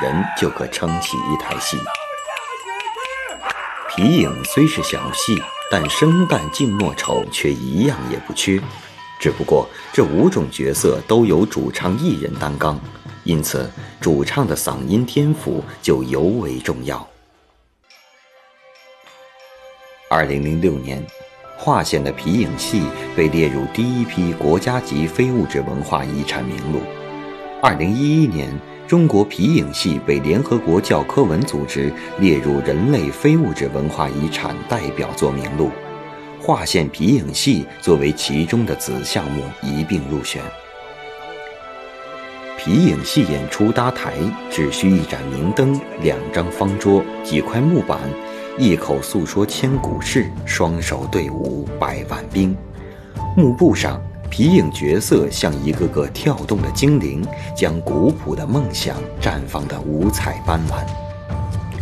人就可撑起一台戏。皮影虽是小戏，但生旦净末丑却一样也不缺，只不过这5种角色都由主唱一人担纲，因此主唱的嗓音天赋就尤为重要。2006年，华县的皮影戏被列入第一批国家级非物质文化遗产名录。2011年，中国皮影戏被联合国教科文组织列入人类非物质文化遗产代表作名录，华县皮影戏作为其中的子项目一并入选。皮影戏演出搭台只需一盏明灯、2张方桌、几块木板，一口诉说千古事，双手对舞百万兵。幕布上，皮影角色像一个个跳动的精灵，将古朴的梦想绽放得五彩斑斓。